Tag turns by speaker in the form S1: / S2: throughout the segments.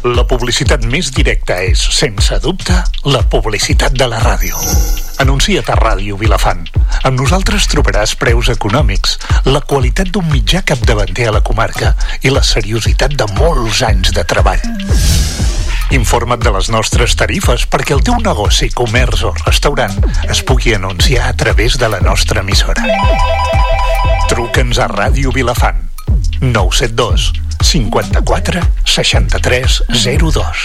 S1: La publicitat més directa és, sense dubte, la publicitat de la ràdio. Anuncia't a Ràdio Vilafant. Amb nosaltres trobaràs preus econòmics, la qualitat d'un mitjà capdavanter a la comarca i la seriositat de molts anys de treball. Informa't de les nostres tarifes perquè el teu negoci, comerç o restaurant es pugui anunciar a través de la nostra emissora. Truca'ns a Ràdio Vilafant. 972 54 63 02.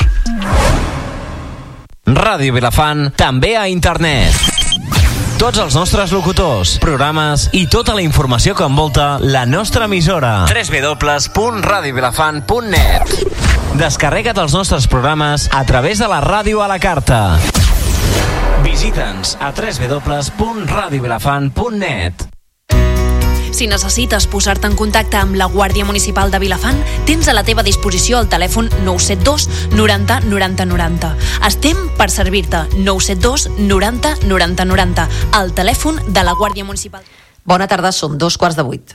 S2: Ràdio Vilafant, també a internet. Tots els nostres locutors, programes i tota la informació que envolta la nostra emissora. www.radiovilafant.net. Descarrega't els nostres programes a través de la ràdio a la carta. Visita'ns a www.radiovilafant.net.
S3: Si necessites posar-te en contacte amb la Guàrdia Municipal de Vilafant, tens a la teva disposició el telèfon 972 90 90 90. Estem per servir-te. 972 90 90 90. El telèfon de la Guàrdia Municipal.
S4: Bona tarda, són 7:45.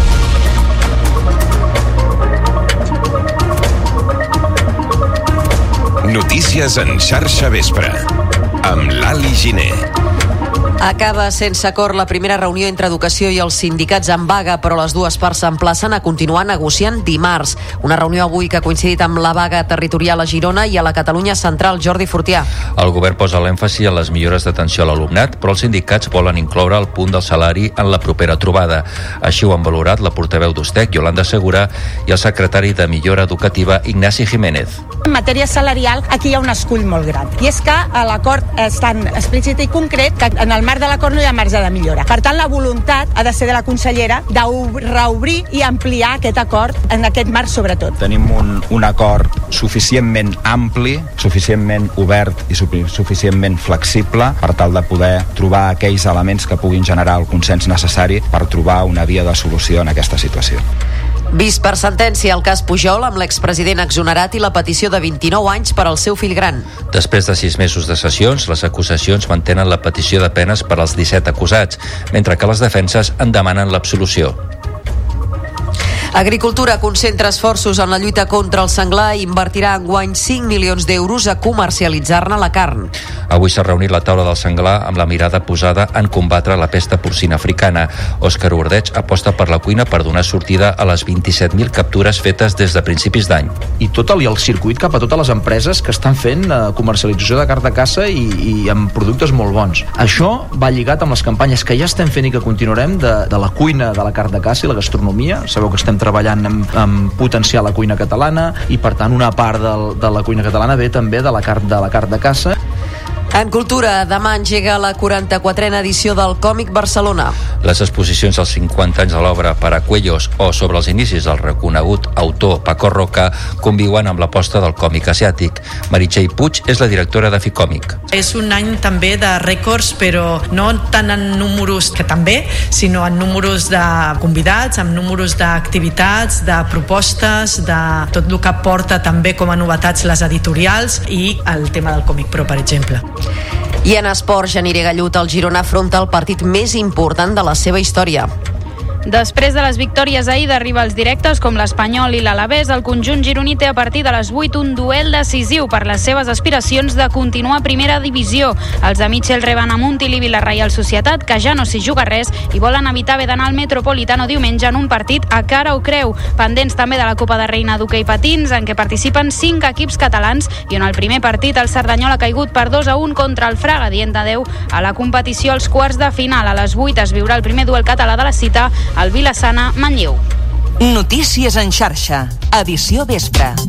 S5: Notícies en xarxa vespre, amb l'Ali Giner.
S4: Acaba sense acord la primera reunió entre Educació i els sindicats en vaga, però les dues parts s'emplacen a continuar negociant dimarts. Una reunió avui que ha coincidit amb la vaga territorial a Girona i a la Catalunya Central. Jordi Fortià.
S6: El govern posa l'èmfasi en les millores d'atenció a l'alumnat, però els sindicats volen incloure el punt del salari en la propera trobada. Així ho han valorat la portaveu d'Ustec, Yolanda Segura, i el secretari de Millora Educativa, Ignasi Jiménez.
S7: En matèria salarial, aquí hi ha un escull molt gran. I és que a l'acord és tan explícit i concret que en el marc de l'acord no hi ha marge de millora. Per tant, la voluntat ha de ser de la consellera de reobrir i ampliar aquest acord en aquest marc sobretot.
S8: Tenim un acord suficientment ampli, suficientment obert i suficientment flexible per tal de poder trobar aquells elements que puguin generar el consens necessari per trobar una via de solució en aquesta situació.
S4: Vist per sentència el cas Pujol amb l'expresident exonerat i la petició de 29 anys per al seu fill gran.
S6: Després de 6 mesos de sessions, les acusacions mantenen la petició de penes per als 17 acusats, mentre que les defenses en demanen l'absolució.
S4: Agricultura concentra esforços en la lluita contra el senglar i invertirà enguany 5 milions d'euros a comercialitzar-ne la carn.
S6: Avui s'ha reunit la taula del senglar amb la mirada posada en combatre la pesta porcina africana. Òscar Ordeig aposta per la cuina per donar sortida a les 27.000 captures fetes des de principis d'any.
S9: I tot el circuit cap a totes les empreses que estan fent comercialització de carn de caça i amb productes molt bons. Això va lligat amb les campanyes que ja estem fent i que continuarem de la cuina de la carn de caça i la gastronomia. Sabeu que estem treballant en potenciar la cuina catalana i, per tant, una part de la cuina catalana ve també de la carn de caça.
S4: En cultura, demà engega la 44a edició del Còmic Barcelona.
S6: Les exposicions als 50 anys de l'obra Paracuellos o sobre els inicis del reconegut autor Paco Roca conviuen amb l'aposta del còmic asiàtic. Meritxell Puig és la directora de Ficòmic.
S10: És un any també de rècords, però no tant en números, que també, sinó en números de convidats, en números d'activitats, de propostes, de tot el que porta també com a novetats les editorials i el tema del Còmic Pro, per exemple.
S4: I en esports, Janire Gallut, el Girona afronta el partit més important de la seva història.
S11: Després de les victòries ahir de rivals directes com l'Espanyol i l'Alavés, el conjunt gironí té a partir de les 8 un duel decisiu per les seves aspiracions de continuar a primera divisió. Els de Mitchell reben a Montilivi la Reial Societat, que ja no s'hi juga res, i volen evitar haver d'anar al Metropolitano diumenge en un partit a cara o creu. Pendents també de la Copa de Reina d'hoquei patins, en què participen 5 equips catalans i on el primer partit el Cerdanyol ha caigut per 2-1 contra el Fraga, dient adeu a la competició als quarts de final. A les 8 es viurà el primer duel català de la cita, el Vilassana Manlleu.
S12: Notícies en xarxa, edició vespre.